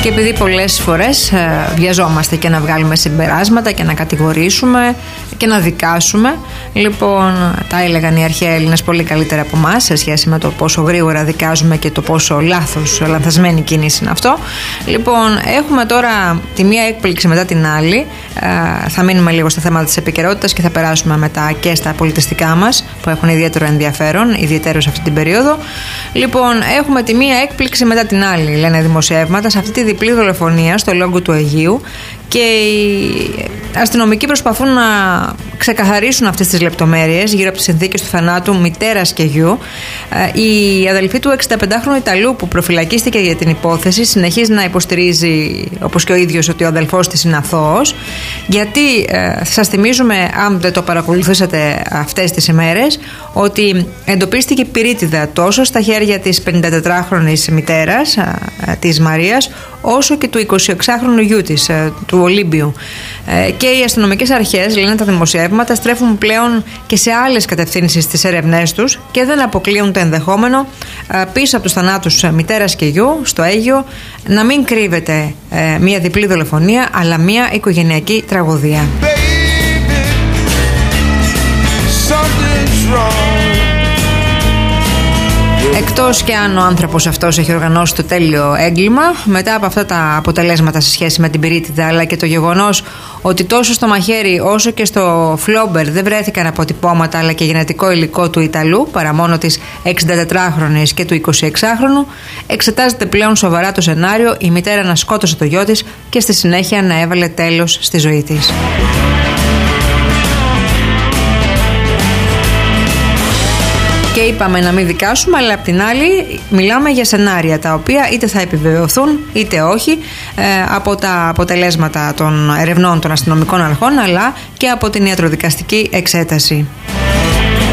Και επειδή πολλές φορές βιαζόμαστε και να βγάλουμε συμπεράσματα και να κατηγορήσουμε και να δικάσουμε, λοιπόν, τα έλεγαν οι αρχαίοι Έλληνες πολύ καλύτερα από εμάς σε σχέση με το πόσο γρήγορα δικάζουμε και το πόσο λανθασμένη κίνηση είναι αυτό. Λοιπόν, έχουμε τώρα τη μία έκπληξη μετά την άλλη. Θα μείνουμε λίγο στα θέματα της επικαιρότητας και θα περάσουμε μετά και στα πολιτιστικά μας που έχουν ιδιαίτερο ενδιαφέρον, ιδιαίτερο σε αυτή την περίοδο. Λοιπόν, έχουμε τη μία έκπληξη μετά την άλλη, λένε δημοσιεύματα, σε αυτή τη διπλή δολοφονία στο Λόγκο του Αιγείου, και οι αστυνομικοί προσπαθούν να ξεκαθαρίσουν αυτές τις λεπτομέρειες γύρω από τις συνθήκες του θανάτου μητέρας και γιου. Η αδελφή του 65χρονου Ιταλού που προφυλακίστηκε για την υπόθεση συνεχίζει να υποστηρίζει, όπως και ο ίδιος, ότι ο αδελφός της είναι αθώος, γιατί σας θυμίζουμε, αν δεν το παρακολουθήσατε αυτές τις ημέρες, ότι εντοπίστηκε πυρίτιδα τόσο στα χέρια της 54χρονης μητέρας της Μαρίας, όσο και του 26χρονου γιού της, του Ολύμπιου. Και οι αστυνομικές αρχές, λένε τα δημοσιεύματα, στρέφουν πλέον και σε άλλες κατευθύνσεις στις έρευνές τους και δεν αποκλείουν το ενδεχόμενο πίσω από τους θανάτους μητέρας και γιου στο Αίγιο να μην κρύβεται μια διπλή δολοφονία, αλλά μια οικογενειακή τραγωδία. Εκτός και αν ο άνθρωπος αυτός έχει οργανώσει το τέλειο έγκλημα, μετά από αυτά τα αποτελέσματα σε σχέση με την πυρίτιδα, αλλά και το γεγονός ότι τόσο στο μαχαίρι όσο και στο φλόμπερ δεν βρέθηκαν αποτυπώματα αλλά και γενετικό υλικό του Ιταλού, παρά μόνο της 64χρονης και του 26χρονου, εξετάζεται πλέον σοβαρά το σενάριο η μητέρα να σκότωσε το γιο της και στη συνέχεια να έβαλε τέλος στη ζωή της. Και είπαμε να μην δικάσουμε, αλλά απ' την άλλη μιλάμε για σενάρια τα οποία είτε θα επιβεβαιωθούν είτε όχι από τα αποτελέσματα των ερευνών των αστυνομικών αρχών, αλλά και από την ιατροδικαστική εξέταση.